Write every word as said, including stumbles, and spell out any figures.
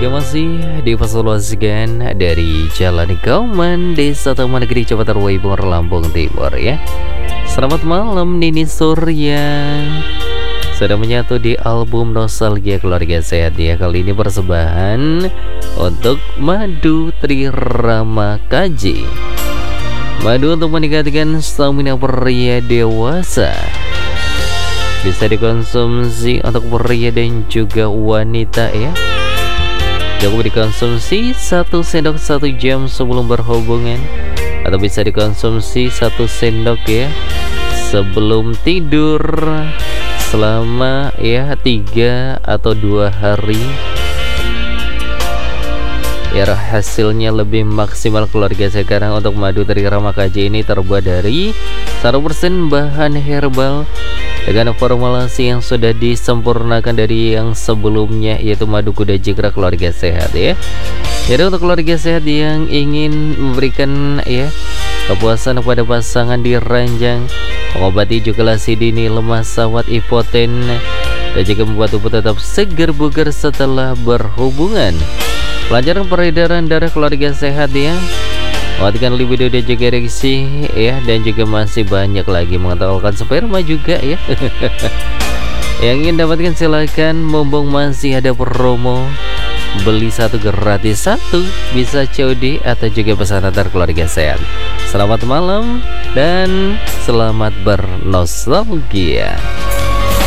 Oke, masih difasilitasikan dari Jalan Kauman, Desa Taman Negeri, Kecamatan Waibor, Lampung Timur ya. Selamat malam Nini Surya. Sudah menyatu di album Nostalgia Keluarga Sehat ya. Kali ini persembahan untuk Madu Trirama Kaji. Madu untuk meningkatkan stamina pria dewasa. Bisa dikonsumsi untuk pria dan juga wanita ya. Cukup dikonsumsi satu sendok satu jam sebelum berhubungan, atau bisa dikonsumsi satu sendok ya sebelum tidur selama ya tiga atau dua hari. Ya, hasilnya lebih maksimal keluarga. Sekarang untuk Madu Trirama Kaji ini terbuat dari seratus persen bahan herbal dengan formulasi yang sudah disempurnakan dari yang sebelumnya, yaitu madu kuda jikra keluarga sehat ya. Jadi untuk keluarga sehat yang ingin memberikan ya kepuasan kepada pasangan di ranjang, mengobati ejakulasi dini, lemah, sawat, impoten, dan juga membuat tubuh tetap segar bugar setelah berhubungan. Pelajaran peredaran darah keluarga sehat ya, mematikan libido dan juga ereksi ya, dan juga masih banyak lagi, mengentalkan sperma juga ya. Yang ingin dapatkan silahkan, mumpung masih ada promo beli satu gratis satu, bisa C O D atau juga pesan antar keluarga sehat. Selamat malam dan selamat bernostalgia.